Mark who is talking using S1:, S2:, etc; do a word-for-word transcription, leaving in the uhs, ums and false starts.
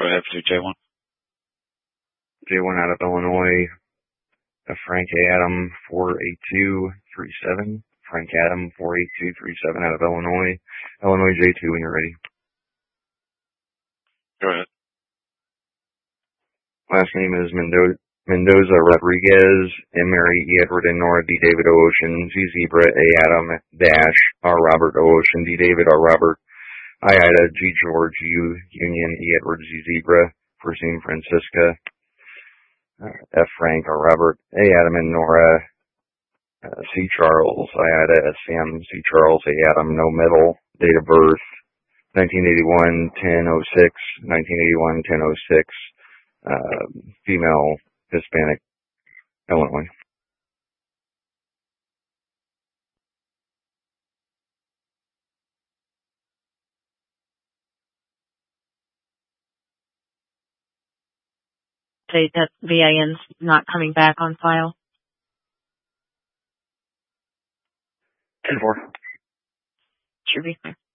S1: Go ahead for J one.
S2: J one out of Illinois, uh, Frank Adam four eight two three seven. Frank Adam four eight two three seven out of Illinois. Illinois J two when you're ready.
S1: Go ahead.
S2: Last name is Mendoza. Mendoza Rodriguez, M. Mary, E. Edward, and Nora, D. David, O. Ocean, Z. Zebra, A. Adam, Dash, R. Robert, O. Ocean, D. David, R. Robert, I. Ida, G. George, U. Union, E. Edward, Z. Zebra, first name Francisca, uh, F. Frank, R. Robert, A. Adam, and Nora, uh, C. Charles, I. Ida, S. Sam, C. Charles, A. Adam, no middle, date of birth, nineteen eighty-one, ten oh six, nineteen eighty-one, ten oh six, uh, female, Hispanic, Illinois.
S3: Say that V I N's not coming back on file.
S2: ten four.
S3: Should be fine.